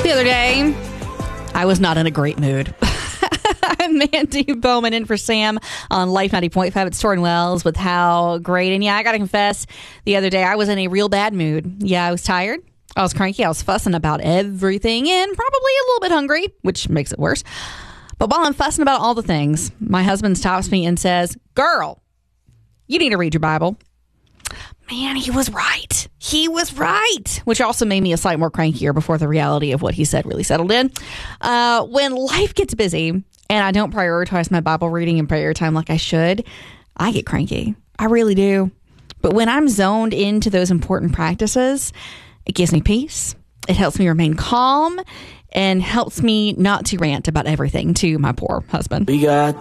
The other day, I was not in a great mood. I'm Mandy Bowman in for Sam on Life 90.5 at Storing Wells with How Great. And yeah, I got to confess, the other day I was in a real bad mood. Yeah, I was tired. I was cranky. I was fussing about everything and probably a little bit hungry, which makes it worse. But while I'm fussing about all the things, my husband stops me and says, "Girl, you need to read your Bible." Man, he was right. He was right. Which also made me a slight more crankier before the reality of what he said really settled in. When life gets busy and I don't prioritize my Bible reading and prayer time like I should, I get cranky. I really do. But when I'm zoned into those important practices, it gives me peace. It helps me remain calm and helps me not to rant about everything to my poor husband. We got